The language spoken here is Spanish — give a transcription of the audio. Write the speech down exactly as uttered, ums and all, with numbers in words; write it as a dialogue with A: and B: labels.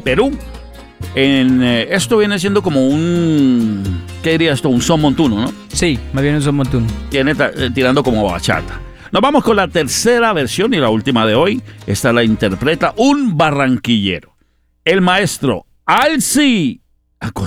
A: Perú. En, eh, esto viene siendo como un, ¿qué diría esto? Un son montuno, ¿no?
B: Sí, más bien un son montuno.
A: Tiene ta- eh, tirando como bachata. Nos vamos con la tercera versión y la última de hoy. Esta la interpreta un barranquillero, el maestro Alci Acosta.